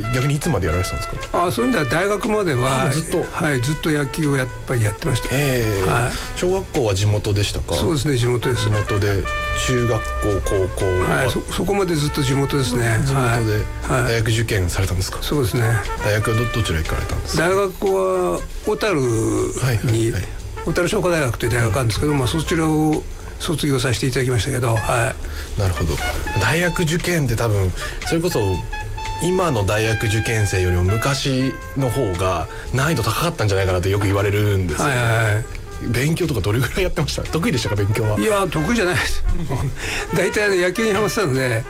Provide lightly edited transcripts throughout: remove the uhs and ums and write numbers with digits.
逆にいつまでやられてたんですか？ そういう意味では大学まではずっと、 ずっと野球をやっぱりやってました。 小学校は地元でしたか？ そうですね、地元です。 地元で中学校高校は、 そこまでずっと地元ですね。 地元で大学受験されたんですか？ そうですね。 大学はどちら行かれたんですか？ 大学は小樽に、小樽商科大学という大学あるんですけど、そちらを卒業させていただきましたけど、 なるほど。大学受験って多分それこそ今の大学受験生よりも昔の方が難易度高かったんじゃないかなってよく言われるんですよ。勉強とかどれぐらいやってました？得意でしたか、勉強は？ いや、得意じゃないです大体野球にハマってたので、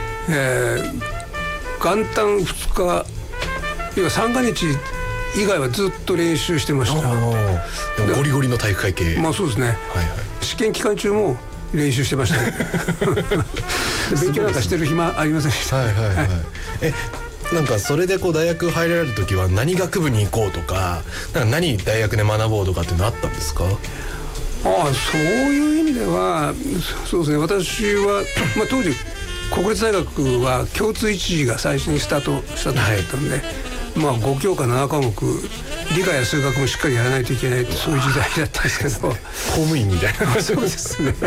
元旦2日要は三が日以外はずっと練習してました。 でもゴリゴリの体育会系。 そうですね、試験期間中も練習してました勉強なんかしてる暇ありませんでした。 なんかそれで大学入られる時は何学部に行こうとか、何大学で学ぼうとかってのあったんですか？ そういう意味ではそうですね、私は、当時国立大学は共通一次が最初にスタートした時だったので、5教科7科目理科や数学もしっかりやらないといけないって、そういう時代だったんですけど、 公務員みたいなそうですね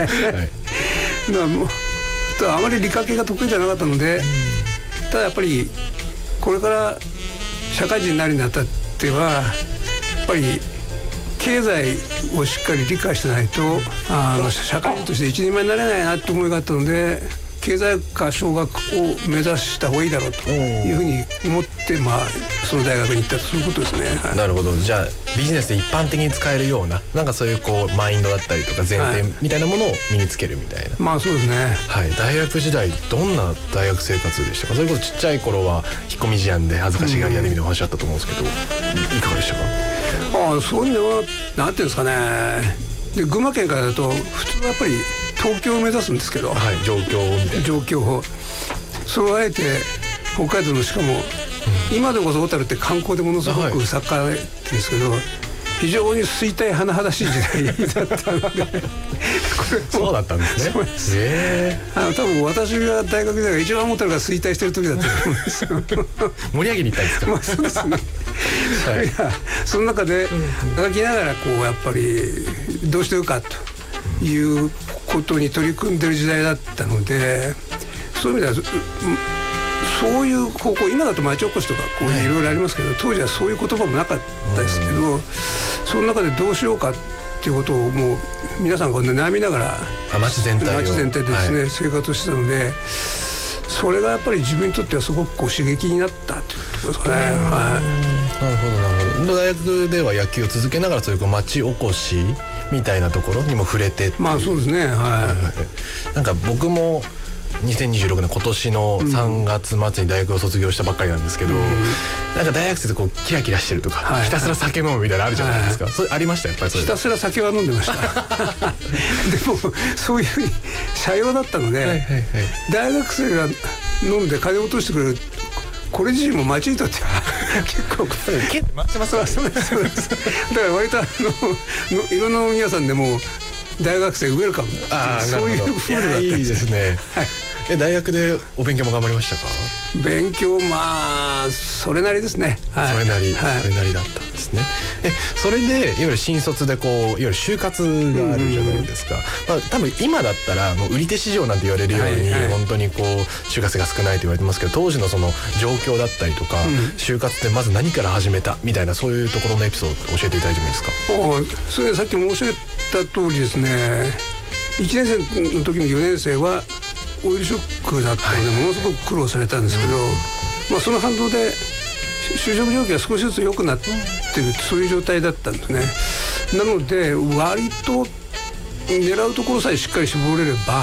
あまり理科系が得意じゃなかったので、ただやっぱりこれから社会人になるにあたってはやっぱり経済をしっかり理解してないと社会人として一人前になれないなって思いがあったので、経済科商学を目指した方がいいだろうというふうに思って、その大学に行ったと、そういうことですね。 なるほど。じゃあビジネスで一般的に使えるようなそういうマインドだったりとか前提みたいなものを身につけるみたいな。 そうですね。 大学時代どんな大学生活でしたか？それこそちっちゃい頃は引っ込み思案で恥ずかしがり屋でみたいな話あったと思うんですけど、いかがでしたか？ そういうのはなんていうんですかね、で群馬県からだと普通はやっぱり東京を目指すんですけど、 上京みたいな上京をそうあえて北海道の、しかも、今でこそ小樽って観光でものすごく栄えてるんですけど、非常に衰退甚だしい時代だったのでこれそうだったんですね。 そうです。多分私が大学時代が一番小樽が衰退してる時だったと思うんですよ盛り上げに行ったんですか？ そうですねその中で書きながらやっぱりどうしてるかということに取り組んでる時代だったので、そういう意味ではそういう方向、今だと町おこしとかいろいろありますけど、当時はそういう言葉もなかったですけど、その中でどうしようかっていうことをもう皆さんが悩みながら町全体でですね、生活をしてたので、それがやっぱり自分にとってはすごく刺激になったっていうことですかね。 なるほどなるほど。大学では野球を続けながらそういう町おこしみたいなところにも触れてっていう。 そうですね。 なんか僕も2026年今年の3月末に大学を卒業したばっかりなんですけど、なんか大学生でキラキラしてるとか、ひたすら酒飲むみたいなのあるじゃないですか。それありました？やっぱりそれひたすら酒は飲んでましたでもそういうふうに社用だったので、大学生が飲んで金を落としてくれる、これ自身も町にとっては結構待ってますわ。 そうですだから割といろんな飲み屋さんでも大学生ウェルカム、そういう風だったんです。 いいですね。大学でお勉強も頑張りましたか？ 勉強それなりですね。 それなりだったんですね。それでいわゆる新卒でいわゆる就活があるじゃないですか。多分今だったらもう売り手市場なんて言われるように、本当に就活が少ないと言われてますけど、当時のその状況だったりとか、就活ってまず何から始めたみたいな、そういうところのエピソード教えていただいてもいいですか？ それさっき申し上げた通りですね、1年生の時の4年生はオイルショックだったのでものすごく苦労されたんですけど、その反動で就職状況が少しずつ良くなってる、そういう状態だったんですね。なので割と狙うところさえしっかり絞れれば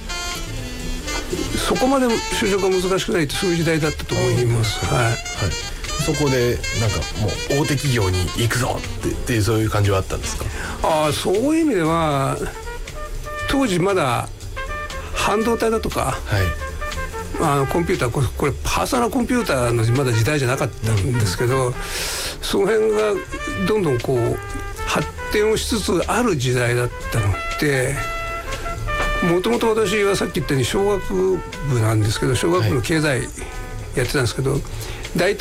そこまで就職が難しくないって、そういう時代だったと思います。 そこでなんかもう大手企業に行くぞってそういう感じはあったんですか？ そういう意味では当時まだ半導体だとか、コンピューター、これパーソナルコンピューターのまだ時代じゃなかったんですけど、その辺がどんどん発展をしつつある時代だったので、もともと私はさっき言ったように小学部なんですけど、小学部の経済やってたんですけど、大体